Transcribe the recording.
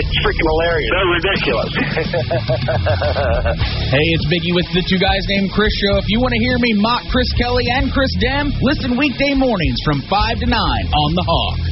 It's freaking hilarious. They're ridiculous. Hey, it's Biggie with the Two Guys Named Chris show. If you want to hear me mock Chris Kelly and Chris Dem, listen weekday mornings from 5 to 9 on The Hog.